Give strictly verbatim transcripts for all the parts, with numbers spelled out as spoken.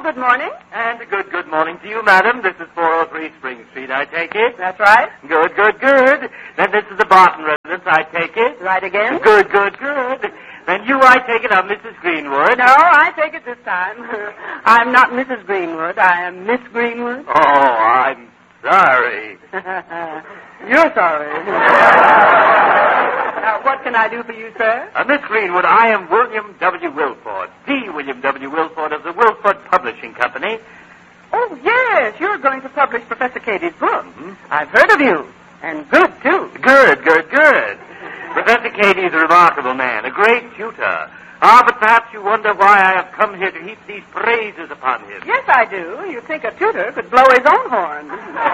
good morning. And a good, good morning to you, madam. This is four oh three Spring Street, I take it? That's right. Good, good, good. Then this is the Barton residence, I take it? Right again. Good, good, good. Then you, I take it, are Missus Greenwood. No, I take it this time. I'm not Missus Greenwood. I am Miss Greenwood. Oh, I'm sorry. You're sorry. Now, what can I do for you, sir? Uh, Miss Greenwood, I am William W. Wilford, the William W. Wilford of the Wilford Publishing Company. Oh, yes, you're going to publish Professor Cady's book. Mm-hmm. I've heard of you. And good, too. Good, good, good. Professor Cady is a remarkable man, a great tutor. Ah, but perhaps you wonder why I have come here to heap these praises upon him. Yes, I do. You think a tutor could blow his own horn.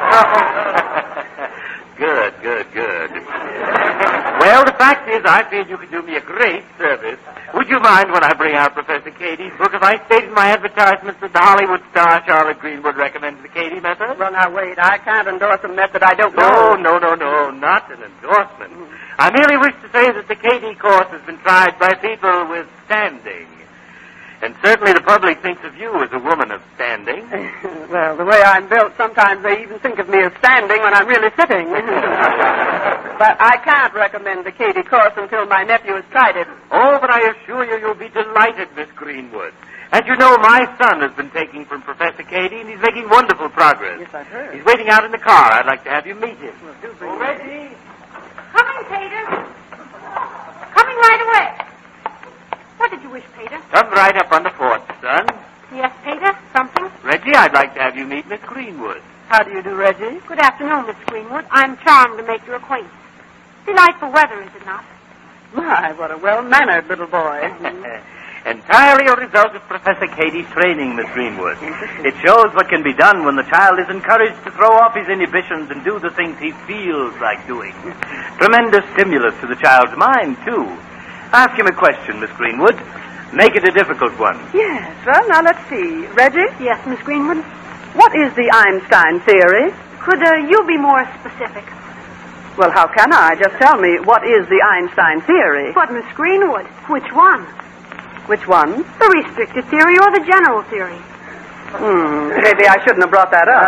Good, good, good. Well, the fact is, I feel you could do me a great service. Would you mind when I bring out Professor Cady's book if I state in my advertisements that the Hollywood star Charlotte Greenwood recommends the Cady method? Well, now, wait. I can't endorse a method I don't No, know. no, no, no, not an endorsement. I merely wish to say that the Cady course has been tried by people with standing. And certainly the public thinks of you as a woman of standing. Well, the way I'm built, sometimes they even think of me as standing when I'm really sitting. But I can't recommend the Cady course until my nephew has tried it. Oh, but I assure you you'll be delighted, Miss Greenwood. As you know, my son has been taking from Professor Cady, and he's making wonderful progress. Yes, I've heard. He's waiting out in the car. I'd like to have you meet him. Well, do bring Oh, me. Reggie. Coming, Peter. Coming right away. What did you wish, Peter? Come right up on the porch, son. Yes, Peter. Something? Reggie, I'd like to have you meet Miss Greenwood. How do you do, Reggie? Good afternoon, Miss Greenwood. I'm charmed to make your acquaintance. Delightful weather, is it not? My, what a well-mannered little boy. Entirely a result of Professor Cady's training, Miss Greenwood. It shows what can be done when the child is encouraged to throw off his inhibitions and do the things he feels like doing. Tremendous stimulus to the child's mind, too. Ask him a question, Miss Greenwood. Make it a difficult one. Yes, well, now let's see. Reggie, Yes, Miss Greenwood. what is the Einstein theory? Could uh, you be more specific? Well, how can I? Just tell me, what is the Einstein theory? But, Miss Greenwood, which one? Which one? The restricted theory or the general theory? Hmm, maybe I shouldn't have brought that up.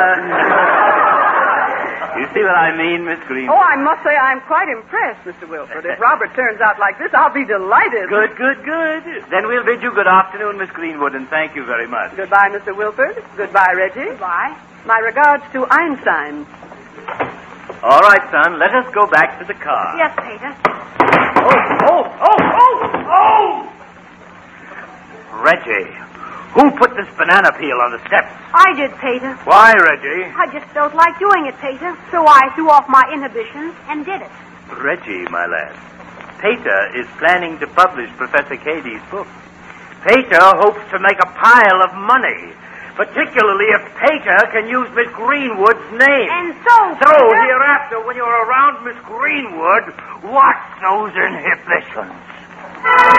You see what I mean, Miss Greenwood? Oh, I must say I'm quite impressed, Mister Wilford. If Robert turns out like this, I'll be delighted. Good, good, good. Then we'll bid you good afternoon, Miss Greenwood, and thank you very much. Goodbye, Mister Wilford. Goodbye, Reggie. Goodbye. My regards to Einstein. All right, son, let us go back to the car. Yes, Peter. Oh, oh, oh, oh, oh! Reggie, who put this banana peel on the steps? I did, Peter. Why, Reggie? I just don't like doing it, Peter. So I threw off my inhibitions and did it. Reggie, my lad, Pater is planning to publish Professor Cady's book. Pater hopes to make a pile of money, particularly if Pater can use Miss Greenwood's name. And so, So, Peter... hereafter, when you're around Miss Greenwood, watch those inhibitions.